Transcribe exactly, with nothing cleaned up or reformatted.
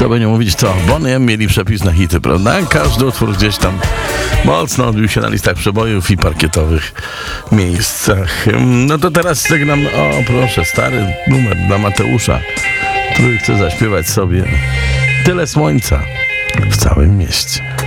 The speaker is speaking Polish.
Co by nie mówić, to Bonnie M mieli przepis na hity, prawda? Każdy utwór gdzieś tam mocno odbił się na listach przebojów i parkietowych miejscach. No to teraz sygnam, o proszę, stary numer dla Mateusza, który chce zaśpiewać sobie Tyle słońca w całym mieście.